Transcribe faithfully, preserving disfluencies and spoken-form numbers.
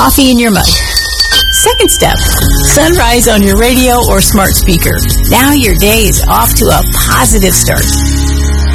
coffee in your mug. Second step, sunrise on your radio or smart speaker. Now your day is off to a positive start.